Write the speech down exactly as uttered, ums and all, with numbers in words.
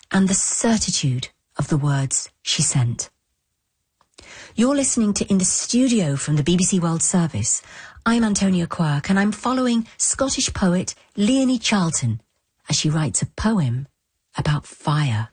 and the certitude of the words she sent. You're listening to In the Studio from the B B C World Service. I'm Antonia Quirk, and I'm following Scottish poet Leonie Charlton as she writes a poem about fire.